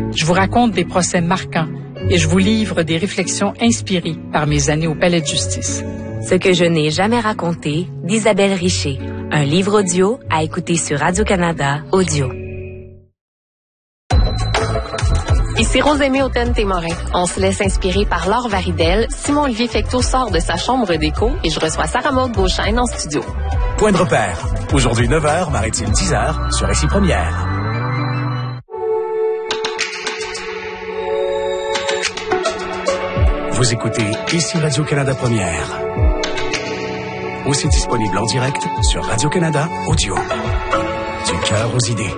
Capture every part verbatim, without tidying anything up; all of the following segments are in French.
Je vous raconte des procès marquants et je vous livre des réflexions inspirées par mes années au Palais de justice. Ce que je n'ai jamais raconté d'Isabelle Richer. Un livre audio à écouter sur Radio-Canada Audio. Ici Rosémie Authen-Témorin. On se laisse inspirer par Laure Varidel. Simon-Olivier Fecteau sort de sa chambre d'écho et je reçois Sarah-Maud Beauchesne en studio. Point de repère. Aujourd'hui neuf heures, Maritime dix heures, sur Ici Première. Vous écoutez Ici Radio-Canada Première. Aussi disponible en direct sur Radio-Canada Audio. Du cœur aux idées.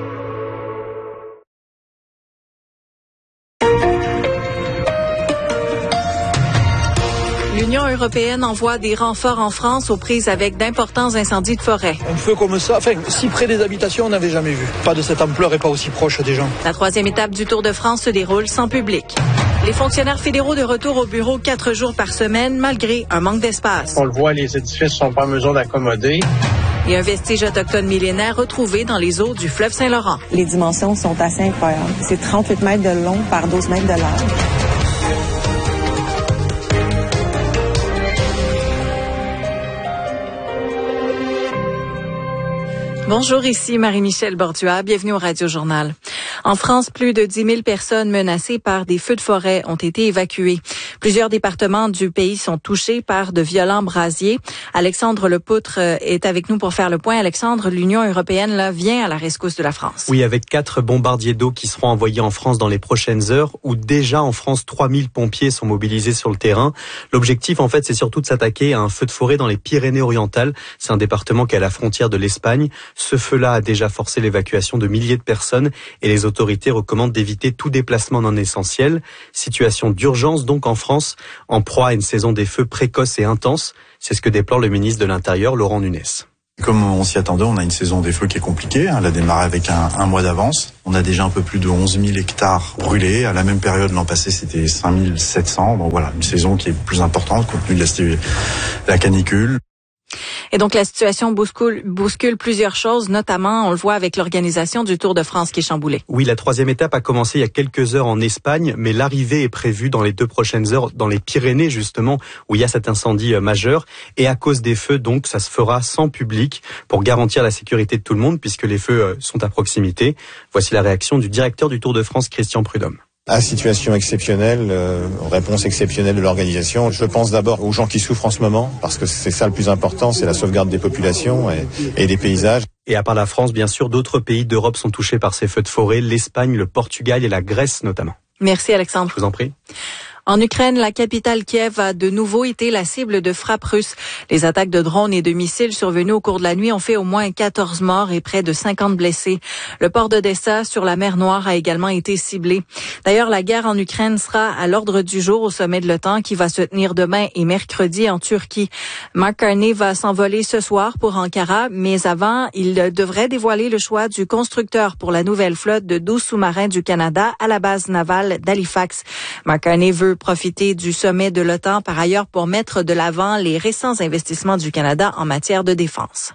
L'Union européenne envoie des renforts en France aux prises avec d'importants incendies de forêt. Un feu comme ça, enfin, si près des habitations, on n'avait jamais vu. Pas de cette ampleur et pas aussi proche des gens. La troisième étape du Tour de France se déroule sans public. Les fonctionnaires fédéraux de retour au bureau quatre jours par semaine, malgré un manque d'espace. On le voit, les édifices sont pas en mesure d'accommoder. Et un vestige autochtone millénaire retrouvé dans les eaux du fleuve Saint-Laurent. Les dimensions sont assez incroyables. C'est trente-huit mètres de long par douze mètres de large. Bonjour, ici Marie-Michel Bordua. Bienvenue au Radio-Journal. En France, plus de dix mille personnes menacées par des feux de forêt ont été évacuées. Plusieurs départements du pays sont touchés par de violents brasiers. Alexandre Lepoutre est avec nous pour faire le point. Alexandre, l'Union européenne là, vient à la rescousse de la France. Oui, avec quatre bombardiers d'eau qui seront envoyés en France dans les prochaines heures, où déjà en France, trois mille pompiers sont mobilisés sur le terrain. L'objectif, en fait, c'est surtout de s'attaquer à un feu de forêt dans les Pyrénées-Orientales. C'est un département qui est à la frontière de l'Espagne. Ce feu-là a déjà forcé l'évacuation de milliers de personnes et les autorités recommandent d'éviter tout déplacement non essentiel. Situation d'urgence donc en France, en proie à une saison des feux précoce et intense. C'est ce que déplore le ministre de l'Intérieur, Laurent Nunez. Comme on s'y attendait, on a une saison des feux qui est compliquée. Elle a démarré avec un, un mois d'avance. On a déjà un peu plus de onze mille hectares brûlés. À la même période l'an passé, c'était cinq mille sept cents. Donc voilà, une saison qui est plus importante compte tenu de la, la canicule. Et donc, la situation bouscule, bouscule plusieurs choses, notamment, on le voit avec l'organisation du Tour de France qui est chamboulée. Oui, la troisième étape a commencé il y a quelques heures en Espagne, mais l'arrivée est prévue dans les deux prochaines heures dans les Pyrénées, justement, où il y a cet incendie majeur. Et à cause des feux, donc, ça se fera sans public pour garantir la sécurité de tout le monde, puisque les feux sont à proximité. Voici la réaction du directeur du Tour de France, Christian Prudhomme. À situation exceptionnelle, euh, réponse exceptionnelle de l'organisation. Je pense d'abord aux gens qui souffrent en ce moment, parce que c'est ça le plus important, c'est la sauvegarde des populations et, et des paysages. Et à part la France, bien sûr, d'autres pays d'Europe sont touchés par ces feux de forêt, l'Espagne, le Portugal et la Grèce notamment. Merci Alexandre. Je vous en prie. En Ukraine, la capitale Kiev a de nouveau été la cible de frappes russes. Les attaques de drones et de missiles survenues au cours de la nuit ont fait au moins quatorze morts et près de cinquante blessés. Le port d'Odessa sur la mer Noire a également été ciblé. D'ailleurs, la guerre en Ukraine sera à l'ordre du jour au sommet de l'OTAN qui va se tenir demain et mercredi en Turquie. Mark Carney va s'envoler ce soir pour Ankara, mais avant, il devrait dévoiler le choix du constructeur pour la nouvelle flotte de douze sous-marins du Canada à la base navale d'Halifax. Mark Carney veut profiter du sommet de l'OTAN par ailleurs pour mettre de l'avant les récents investissements du Canada en matière de défense.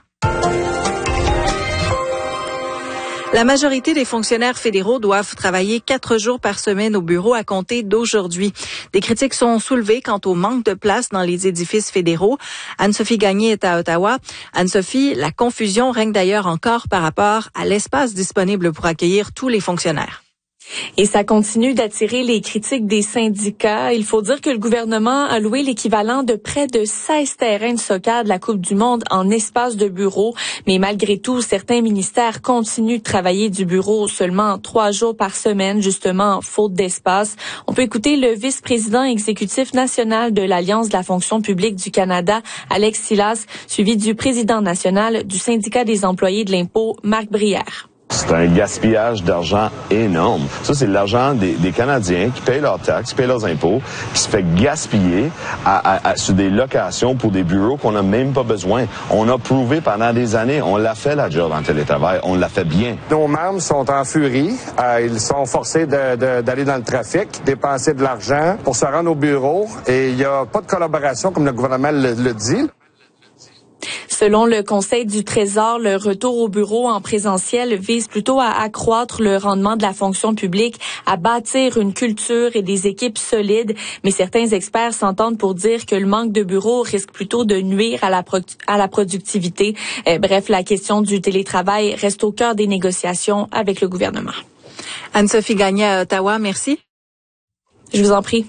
La majorité des fonctionnaires fédéraux doivent travailler quatre jours par semaine au bureau à compter d'aujourd'hui. Des critiques sont soulevées quant au manque de place dans les édifices fédéraux. Anne-Sophie Gagné est à Ottawa. Anne-Sophie, la confusion règne d'ailleurs encore par rapport à l'espace disponible pour accueillir tous les fonctionnaires. Et ça continue d'attirer les critiques des syndicats. Il faut dire que le gouvernement a loué l'équivalent de près de seize terrains de soccer de la Coupe du Monde en espace de bureau. Mais malgré tout, certains ministères continuent de travailler du bureau seulement trois jours par semaine, justement, faute d'espace. On peut écouter le vice-président exécutif national de l'Alliance de la fonction publique du Canada, Alex Silas, suivi du président national du syndicat des employés de l'impôt, Marc Brière. C'est un gaspillage d'argent énorme. Ça, c'est l'argent des, des Canadiens qui payent leurs taxes, qui payent leurs impôts, qui se fait gaspiller à, à, à, sur des locations pour des bureaux qu'on n'a même pas besoin. On a prouvé pendant des années, on l'a fait la job en télétravail, on l'a fait bien. Nos membres sont en furie. Euh, ils sont forcés de, de, d'aller dans le trafic, dépenser de l'argent pour se rendre au bureau. Et il n'y a pas de collaboration, comme le gouvernement le, le dit. Selon le Conseil du Trésor, le retour au bureau en présentiel vise plutôt à accroître le rendement de la fonction publique, à bâtir une culture et des équipes solides. Mais certains experts s'entendent pour dire que le manque de bureaux risque plutôt de nuire à la, pro- à la productivité. Euh, bref, la question du télétravail reste au cœur des négociations avec le gouvernement. Anne-Sophie Gagné à Ottawa, merci. Je vous en prie.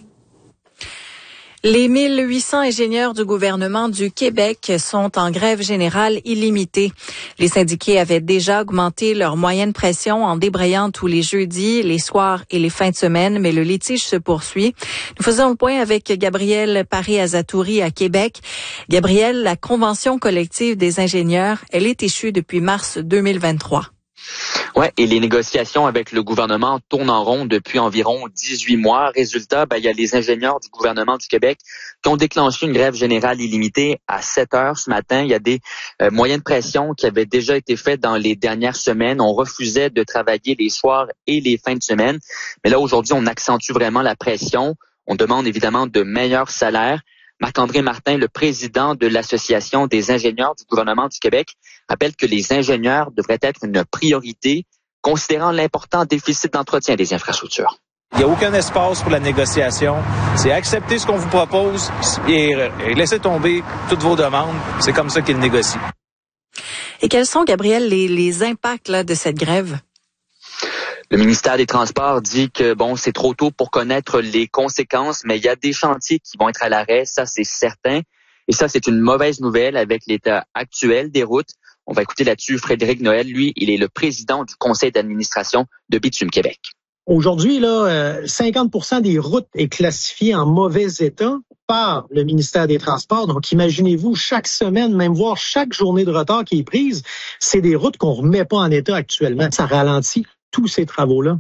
Les mille huit cents ingénieurs du gouvernement du Québec sont en grève générale illimitée. Les syndiqués avaient déjà augmenté leur moyenne pression en débrayant tous les jeudis, les soirs et les fins de semaine, mais le litige se poursuit. Nous faisons le point avec Gabrielle Paré-Azatouri à Québec. Gabrielle, la convention collective des ingénieurs, elle est échue depuis mars deux mille vingt-trois. Ouais, et les négociations avec le gouvernement tournent en rond depuis environ dix-huit mois. Résultat, ben, il y a les ingénieurs du gouvernement du Québec qui ont déclenché une grève générale illimitée à sept heures ce matin. Il y a des euh, moyens de pression qui avaient déjà été faits dans les dernières semaines. On refusait de travailler les soirs et les fins de semaine. Mais là, aujourd'hui, on accentue vraiment la pression. On demande évidemment de meilleurs salaires. Marc-André Martin, le président de l'Association des ingénieurs du gouvernement du Québec, rappelle que les ingénieurs devraient être une priorité, considérant l'important déficit d'entretien des infrastructures. Il n'y a aucun espace pour la négociation. C'est accepter ce qu'on vous propose et laisser tomber toutes vos demandes. C'est comme ça qu'ils négocient. Et quels sont, Gabriel, les, les impacts là, de cette grève? Le ministère des Transports dit que bon, c'est trop tôt pour connaître les conséquences, mais il y a des chantiers qui vont être à l'arrêt, ça c'est certain. Et ça, c'est une mauvaise nouvelle avec l'état actuel des routes. On va écouter là-dessus Frédéric Noël. Lui, il est le président du conseil d'administration de Bitume Québec. Aujourd'hui, là, cinquante pour cent des routes est classifié en mauvais état par le ministère des Transports. Donc, imaginez-vous, chaque semaine, même voire chaque journée de retard qui est prise, c'est des routes qu'on remet pas en état actuellement. Ça ralentit tous ces travaux-là.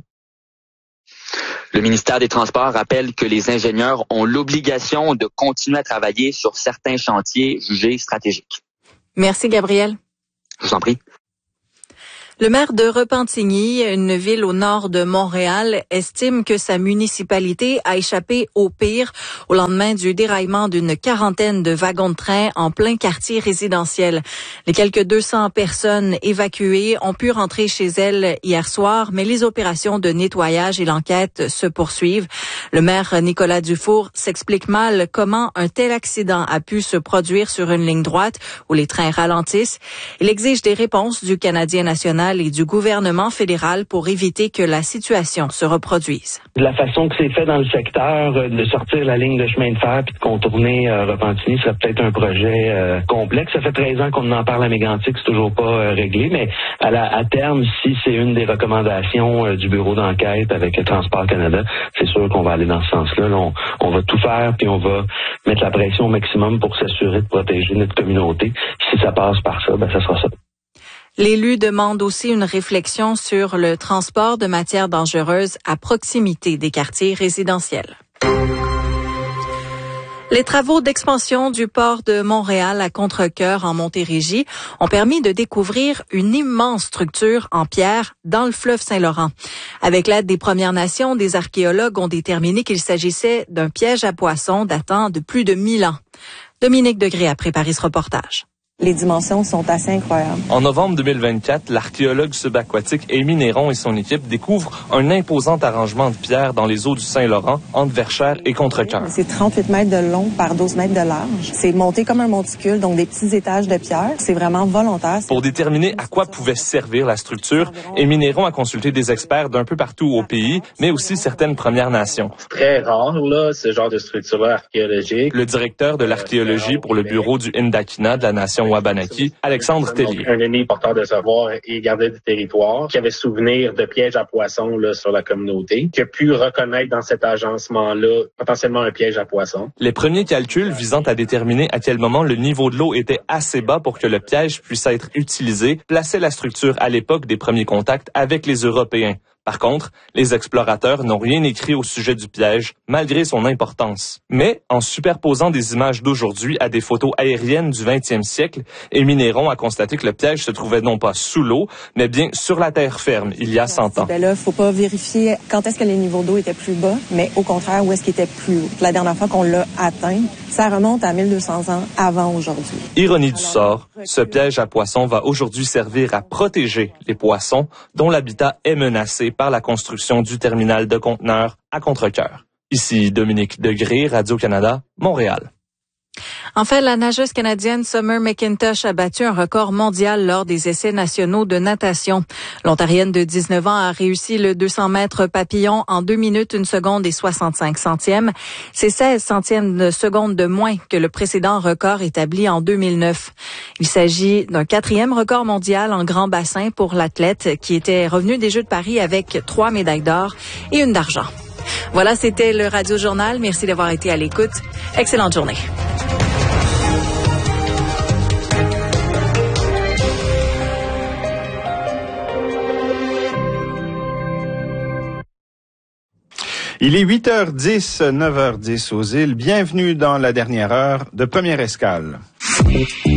Le ministère des Transports rappelle que les ingénieurs ont l'obligation de continuer à travailler sur certains chantiers jugés stratégiques. Merci, Gabriel. Je vous en prie. Le maire de Repentigny, une ville au nord de Montréal, estime que sa municipalité a échappé au pire au lendemain du déraillement d'une quarantaine de wagons de train en plein quartier résidentiel. Les quelques deux cents personnes évacuées ont pu rentrer chez elles hier soir, mais les opérations de nettoyage et l'enquête se poursuivent. Le maire Nicolas Dufour s'explique mal comment un tel accident a pu se produire sur une ligne droite où les trains ralentissent. Il exige des réponses du Canadien national et du gouvernement fédéral pour éviter que la situation se reproduise. De la façon que c'est fait dans le secteur, de sortir la ligne de chemin de fer puis de contourner euh, Repentigny serait peut-être un projet euh, complexe. Ça fait treize ans qu'on en parle à Mégantic, c'est toujours pas euh, réglé, mais à, la, à terme, si c'est une des recommandations euh, du bureau d'enquête avec Transport Canada, c'est sûr qu'on va aller dans ce sens-là. Là, on, on va tout faire puis on va mettre la pression au maximum pour s'assurer de protéger notre communauté. Si ça passe par ça, ben ça sera ça. L'élu demande aussi une réflexion sur le transport de matières dangereuses à proximité des quartiers résidentiels. Les travaux d'expansion du port de Montréal à Contrecœur en Montérégie ont permis de découvrir une immense structure en pierre dans le fleuve Saint-Laurent. Avec l'aide des Premières Nations, des archéologues ont déterminé qu'il s'agissait d'un piège à poissons datant de plus de mille ans. Dominique Degré a préparé ce reportage. Les dimensions sont assez incroyables. En novembre deux mille vingt-quatre, l'archéologue subaquatique Amy Néron et son équipe découvrent un imposant arrangement de pierre dans les eaux du Saint-Laurent, entre Verchères et Contrecœur. C'est trente-huit mètres de long par douze mètres de large. C'est monté comme un monticule, donc des petits étages de pierre. C'est vraiment volontaire. Pour déterminer à quoi pouvait servir la structure, Amy Néron a consulté des experts d'un peu partout au pays, mais aussi certaines Premières Nations. C'est très rare, là, ce genre de structure archéologique. Le directeur de l'archéologie pour le bureau du Indakina de la Nation Wabanaki, Alexandre Tellier. Un ennemi porteur de savoir et gardien du territoire, qui avait souvenir de pièges à poissons là, sur la communauté, qui a pu reconnaître dans cet agencement-là potentiellement un piège à poissons. Les premiers calculs visant à déterminer à quel moment le niveau de l'eau était assez bas pour que le piège puisse être utilisé plaçaient la structure à l'époque des premiers contacts avec les Européens. Par contre, les explorateurs n'ont rien écrit au sujet du piège, malgré son importance. Mais, en superposant des images d'aujourd'hui à des photos aériennes du vingtième siècle, Émy Néron a constaté que le piège se trouvait non pas sous l'eau, mais bien sur la terre ferme, il y a cent ans. Ben là, faut pas vérifier quand est-ce que les niveaux d'eau étaient plus bas, mais au contraire, où est-ce qu'ils étaient plus haut. La dernière fois qu'on l'a atteint, ça remonte à mille deux cents ans avant aujourd'hui. Ironie du sort, ce piège à poissons va aujourd'hui servir à protéger les poissons dont l'habitat est menacé par la construction du terminal de conteneurs à Contrecœur. Ici Dominique Degré, Radio-Canada, Montréal. Enfin, la nageuse canadienne Summer McIntosh a battu un record mondial lors des essais nationaux de natation. L'Ontarienne de dix-neuf ans a réussi le deux cents mètres papillon en deux minutes, une seconde et soixante-cinq centièmes. C'est seize centièmes de seconde de moins que le précédent record établi en deux mille neuf. Il s'agit d'un quatrième record mondial en grand bassin pour l'athlète qui était revenu des Jeux de Paris avec trois médailles d'or et une d'argent. Voilà, c'était le Radio Journal. Merci d'avoir été à l'écoute. Excellente journée. Il est huit heures dix, neuf heures dix aux îles. Bienvenue dans la dernière heure de Première Escale.